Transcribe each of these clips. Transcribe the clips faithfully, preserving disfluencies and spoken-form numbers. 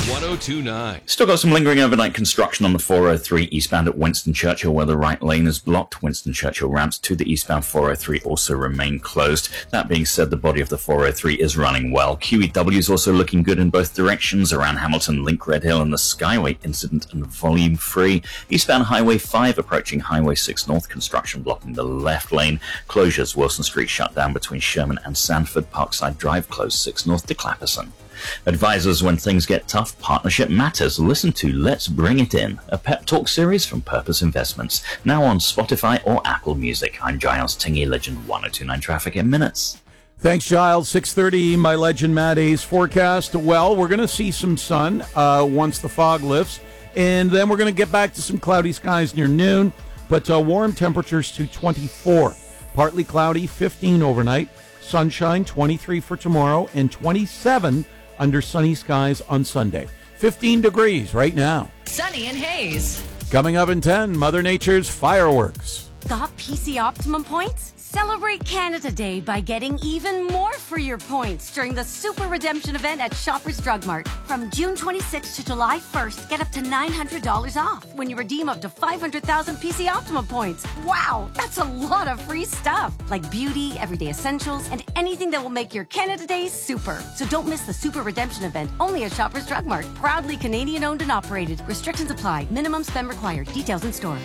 one oh two point nine. Still got some lingering overnight construction on the four oh three eastbound at Winston Churchill, where the right lane is blocked. Winston Churchill ramps to the eastbound four oh three also remain closed. That being said, the body of the four oh three is running well. Q E W is also looking good in both directions around Hamilton, Link Red Hill, and the Skyway incident and volume free. Eastbound Highway five approaching Highway six North, construction blocking the left lane. Closures: Wilson Street shut down between Sherman and Sanford. Parkside Drive closed six North to Clapperson. Advisors, when things get tough, partnership matters. Listen to Let's Bring It In, a pep talk series from Purpose Investments, now on Spotify or Apple Music. I'm Giles Tingy, Legend one oh two point nine traffic in minutes. Thanks, Giles. six thirty, my Legend Matt A's forecast. Well, we're going to see some sun uh, once the fog lifts, and then we're going to get back to some cloudy skies near noon, but uh, warm temperatures to twenty-four. Partly cloudy, fifteen overnight. Sunshine, twenty-three for tomorrow, and twenty-seven under sunny skies on Sunday. fifteen degrees right now. Sunny and haze. Coming up in ten, Mother Nature's fireworks. Got P C Optimum points? Celebrate Canada Day by getting even more for your points during the Super Redemption event at Shoppers Drug Mart. From June twenty-sixth to July first, get up to nine hundred dollars off when you redeem up to five hundred thousand P C Optimum points. Wow, that's a lot of free stuff, like beauty, everyday essentials, and anything that will make your Canada Day super. So don't miss the Super Redemption event, only at Shoppers Drug Mart. Proudly Canadian owned and operated. Restrictions apply. Minimum spend required. Details in store.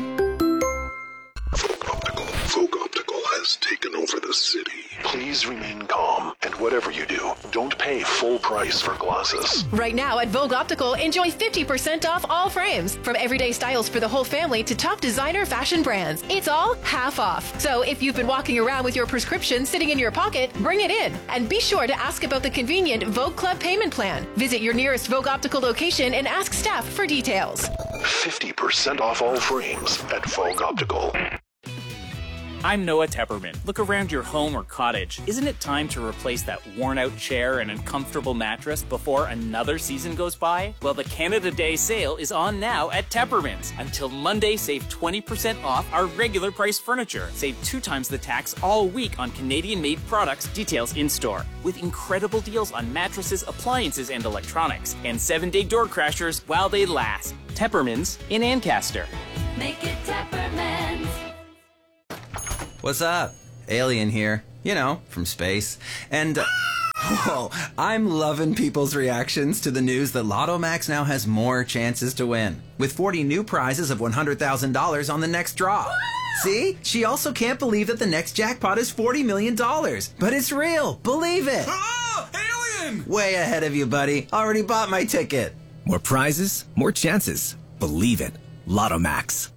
Vogue Optical has taken over the city. Please remain calm, and whatever you do, don't pay full price for glasses. Right now at Vogue Optical, enjoy fifty percent off all frames. From everyday styles for the whole family to top designer fashion brands. It's all half off. So if you've been walking around with your prescription sitting in your pocket, bring it in. And be sure to ask about the convenient Vogue Club payment plan. Visit your nearest Vogue Optical location and ask staff for details. fifty percent off all frames at Vogue Optical. I'm Noah Tepperman. Look around your home or cottage. Isn't it time to replace that worn-out chair and uncomfortable mattress before another season goes by? Well, the Canada Day sale is on now at Tepperman's. Until Monday, save twenty percent off our regular price furniture. Save two times the tax all week on Canadian-made products. Details in-store. With incredible deals on mattresses, appliances, and electronics. And seven-day door crashers while they last. Tepperman's in Ancaster. Make it Tepperman's. What's up? Alien here. You know, from space. And, uh, whoa, I'm loving people's reactions to the news that Lotto Max now has more chances to win. With forty new prizes of one hundred thousand dollars on the next draw. See? She also can't believe that the next jackpot is forty million dollars. But it's real. Believe it. Oh, alien! Way ahead of you, buddy. Already bought my ticket. More prizes, more chances. Believe it. Lotto Max.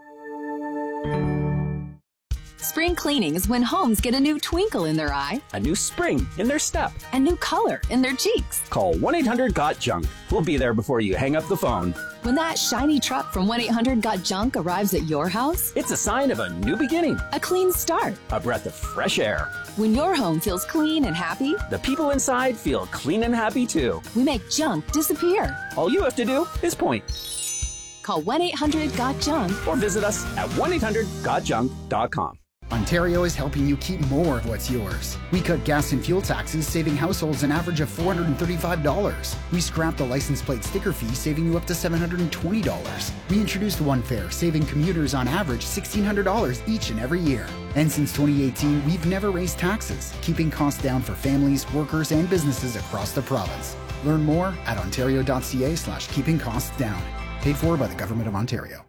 Spring cleaning is when homes get a new twinkle in their eye, a new spring in their step, a new color in their cheeks. Call one eight hundred got junk. We'll be there before you hang up the phone. When that shiny truck from one eight hundred got junk arrives at your house, it's a sign of a new beginning, a clean start, a breath of fresh air. When your home feels clean and happy, the people inside feel clean and happy too. We make junk disappear. All you have to do is point. Call one eight hundred got junk or visit us at one eight hundred got junk dot com. Ontario is helping you keep more of what's yours. We cut gas and fuel taxes, saving households an average of four hundred thirty-five dollars. We scrapped the license plate sticker fee, saving you up to seven hundred twenty dollars. We introduced One Fare, saving commuters on average sixteen hundred dollars each and every year. And since twenty eighteen, we've never raised taxes, keeping costs down for families, workers, and businesses across the province. Learn more at ontario.ca slash keeping costs down. Paid for by the Government of Ontario.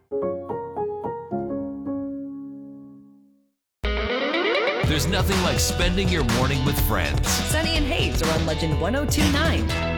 There's nothing like spending your morning with friends. Sunny and haze are on Legend one oh two point nine.